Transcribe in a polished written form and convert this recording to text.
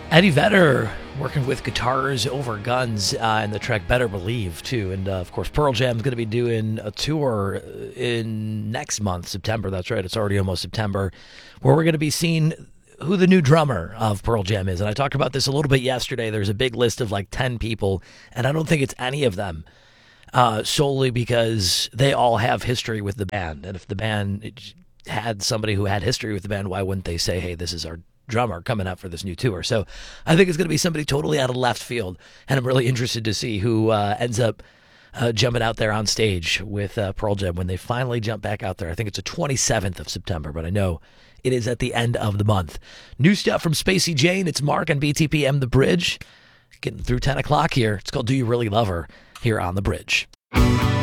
Eddie Vedder working with Guitars Over Guns in the track Better Believe, too. And, of course, Pearl Jam's going to be doing a tour in next month, September. That's right. It's already almost September, where we're going to be seeing who the new drummer of Pearl Jam is. And I talked about this a little bit yesterday. There's a big list of like 10 people, and I don't think it's any of them. Solely because they all have history with the band. And if the band had somebody who had history with the band, why wouldn't they say, hey, this is our drummer coming up for this new tour? So I think it's going to be somebody totally out of left field. And I'm really interested to see who ends up jumping out there on stage with Pearl Jam when they finally jump back out there. I think it's the 27th of September, but I know it is at the end of the month. New stuff from Spacey Jane. It's Mark on BTPM The Bridge. Getting through 10 o'clock here. It's called Do You Really Love Her? Here on The Bridge.